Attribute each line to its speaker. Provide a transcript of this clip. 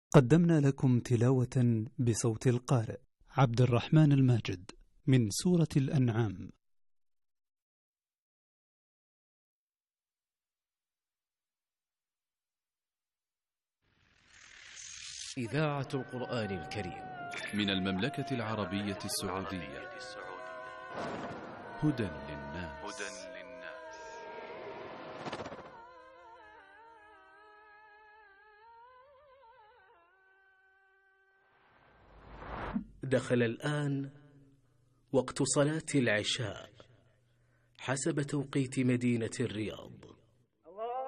Speaker 1: قدمنا لكم تلاوة بصوت القارئ عبد الرحمن الماجد من سورة الأنعام.
Speaker 2: إذاعة القرآن الكريم
Speaker 3: من المملكة العربية السعودية. هدى للناس.
Speaker 2: دخل الآن وقت صلاة العشاء حسب توقيت مدينة الرياض.